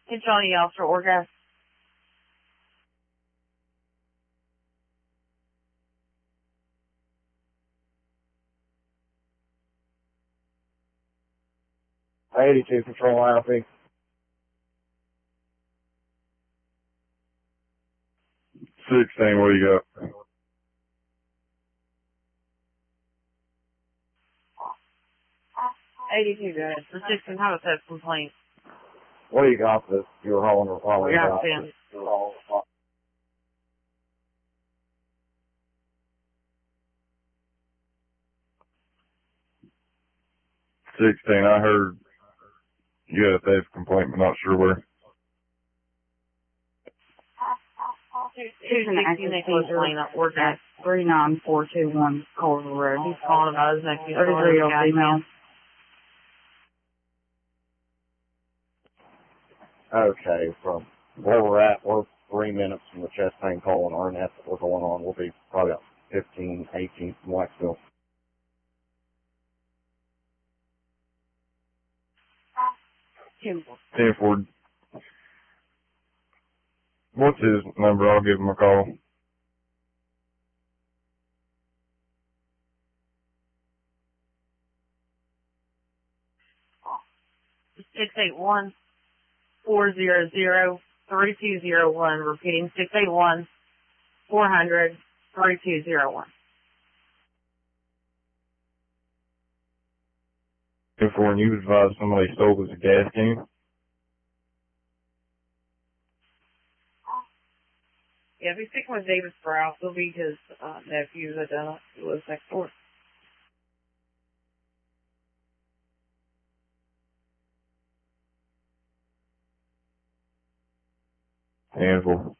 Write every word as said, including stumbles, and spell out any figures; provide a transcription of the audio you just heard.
It's Johnny Officer Orgas. eighty-two Patrol Alfie. sixteen, what do you got? eighty-two, guys. For sixteen, have a theft complaint. What do you got that you're hauling or following? We got ten. sixteen, I heard you had a theft complaint, but not sure where. two sixteen, they close your lane up. Orgas. three nine four two one Colville Road. He's calling about his nephew. thirty-three-year-old female. Okay, from where we're at, we're three minutes from the chest pain call and R N S that we're going on. We'll be probably about fifteen, eighteen from Waxville. ten ten four. What's his number? I'll give him a call. six eight one, four zero zero, three two zero one. Repeating, six eight one, four hundred, three two zero one. ten four, and you advised somebody stole his gas can? Yeah, if he's sticking with David Sprouse, he'll be his uh, nephew that uh, lives next door. Handful.